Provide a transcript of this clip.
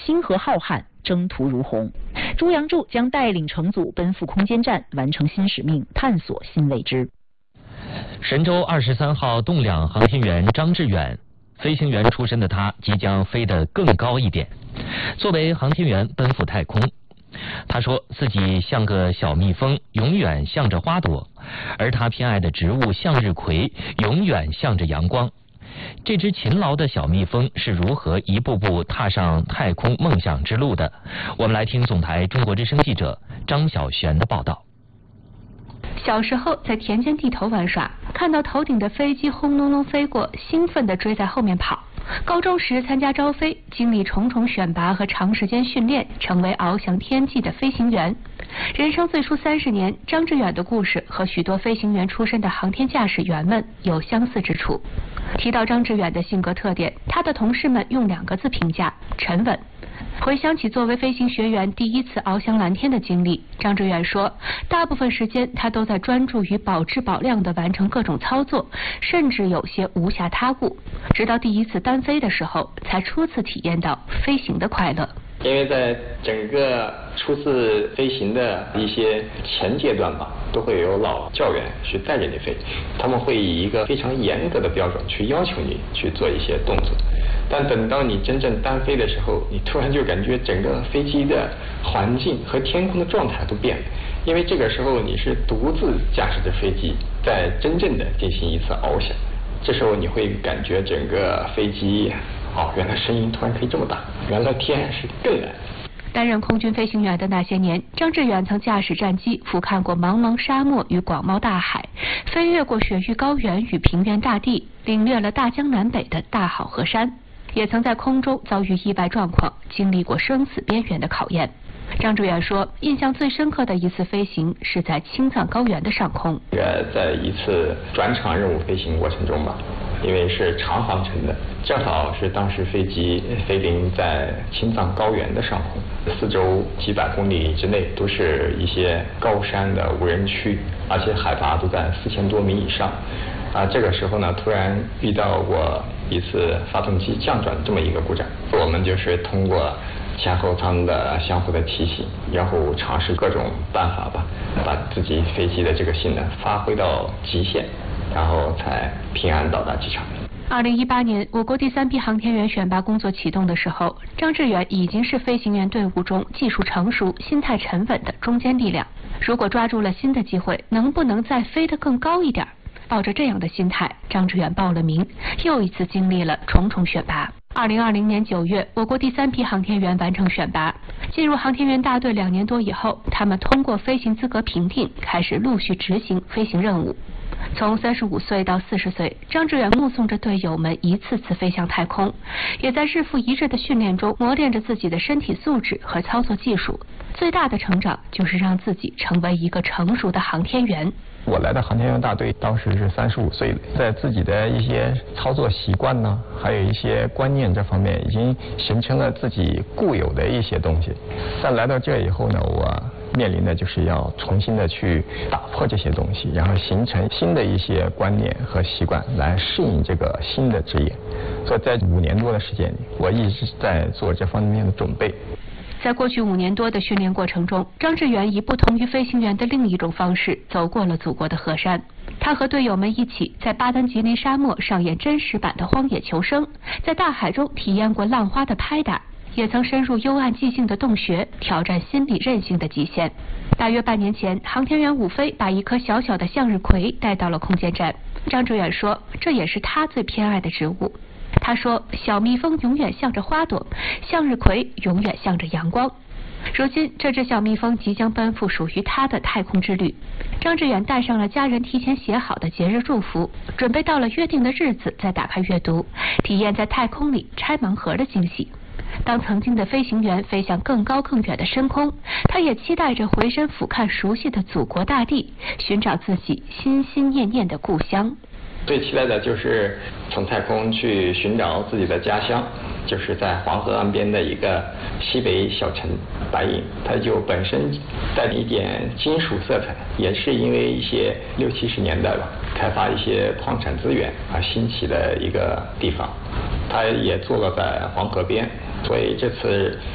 星河浩瀚，征途如虹。朱杨柱将带领乘组奔赴空间站，完成新使命，探索新未知。 神舟23号动2航天员张志远，飞行员出身的他即将飞得更高一点。作为航天员奔赴太空，他说自己像个小蜜蜂，永远向着花朵，而他偏爱的植物向日葵永远向着阳光。这只勤劳的小蜜蜂是如何一步步踏上太空梦想之路的？我们来听总台中国之声记者张晓璇的报道。 小时候在田间地头玩耍，看到头顶的飞机轰隆隆飞过，兴奋地追在后面跑。高中时参加招飞，经历重重选拔和长时间训练，成为翱翔天际的飞行员。人生最初30年，张志远的故事和许多飞行员出身的航天驾驶员们有相似之处。提到张志远的性格特点，他的同事们用2个字评价：沉稳。回想起作为飞行学员第一次翱翔蓝天的经历，张志远说，大部分时间他都在专注于保质保量地完成各种操作，甚至有些无暇他顾。直到第一次单飞的时候，才初次体验到飞行的快乐。 因为在整个初次飞行的一些前阶段吧，都会有老教员去带着你飞，他们会以一个非常严格的标准去要求你去做一些动作。但等到你真正单飞的时候，你突然就感觉整个飞机的环境和天空的状态都变了，因为这个时候你是独自驾驶着飞机，在真正的进行一次翱翔。这时候你会感觉整个飞机，原来声音突然可以这么大，原来天是更蓝。 担任空军飞行员的那些年，张志远曾驾驶战机俯瞰过茫茫沙漠与广袤大海，飞越过雪域高原与平原大地，领略了大江南北的大好河山，也曾在空中遭遇意外状况，经历过生死边缘的考验。张志远说，印象最深刻的一次飞行是在青藏高原的上空。 在一次转场任务飞行过程中吧，因为是长航程的，正好是当时飞机飞临在青藏高原的上空，四周几百公里之内都是一些高山的无人区，而且海拔都在4000多米以上。这个时候呢，突然遇到过一次发动机降转这么一个故障，我们就是通过前后舱的相互的提醒，然后尝试各种办法吧，把自己飞机的这个性能发挥到极限，然后才平安到达机场。 2018年，我国第3批航天员选拔工作启动的时候，张志远已经是飞行员队伍中技术成熟、心态沉稳的中坚力量。如果抓住了新的机会，能不能再飞得更高一点？抱着这样的心态，张志远报了名，又一次经历了重重选拔。2020年9月，我国第3批航天员完成选拔，进入航天员大队2年多以后，他们通过飞行资格评定，开始陆续执行飞行任务。从35岁到40岁，张志远目送着队友们一次次飞向太空，也在日复一日的训练中磨练着自己的身体素质和操作技术。最大的成长就是让自己成为一个成熟的航天员。 我来到航天员大队，当时是35岁了，在自己的一些操作习惯呢，还有一些观念这方面，已经形成了自己固有的一些东西。但来到这以后呢，我面临的就是要重新的去打破这些东西，然后形成新的一些观念和习惯，来适应这个新的职业。所以在5年多的时间里，我一直在做这方面的准备。 在过去5年多的训练过程中，张志远以不同于飞行员的另一种方式走过了祖国的河山。他和队友们一起在巴丹吉林沙漠上演真实版的荒野求生，在大海中体验过浪花的拍打，也曾深入幽暗寂静的洞穴，挑战心理韧性的极限。大约半年前，航天员伍飞把一颗小小的向日葵带到了空间站。张志远说，这也是他最偏爱的植物。他说，小蜜蜂永远向着花朵，向日葵永远向着阳光。如今，这只小蜜蜂即将奔赴属于它的太空之旅。张志远带上了家人提前写好的节日祝福，准备到了约定的日子再打开阅读，体验在太空里拆盲盒的惊喜。当曾经的飞行员飞向更高更远的深空，他也期待着回身俯瞰熟悉的祖国大地，寻找自己心心念念的故乡。 最期待的就是从太空去寻找自己的家乡，就是在黄河岸边的一个西北小城白银，它就本身带一点金属色彩，也是因为一些60、70年代吧，开发一些矿产资源而兴起的一个地方。它也坐落在黄河边，所以这次